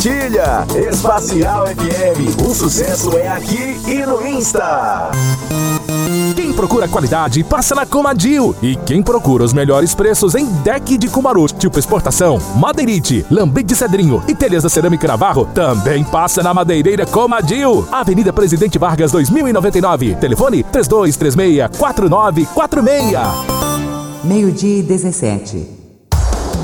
compartilha. Espacial FM, o sucesso é aqui e no Insta. Quem procura qualidade, passa na Comadil. E quem procura os melhores preços em deck de Cumaru, tipo exportação, madeirite, lambrete de cedrinho e telhas da cerâmica Navarro, também passa na Madeireira Comadil. Avenida Presidente Vargas 2099. Telefone 3236-4946. 12:17.